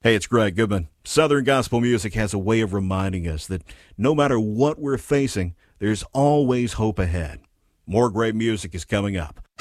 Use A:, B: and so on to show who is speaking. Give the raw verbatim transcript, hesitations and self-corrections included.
A: Hey, it's Greg Goodman. Southern gospel music has a way of reminding us that no matter what we're facing, there's always hope ahead. More great music is coming up